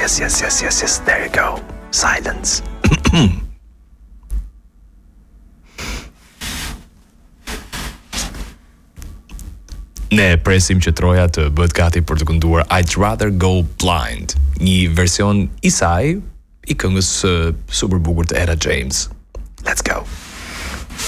Yes. There you go. Silence. Ne presim që Troja të bëhet gati për të kënduar I'd Rather Go Blind, një version i saj i këngës super bukur të Etta James. Let's go.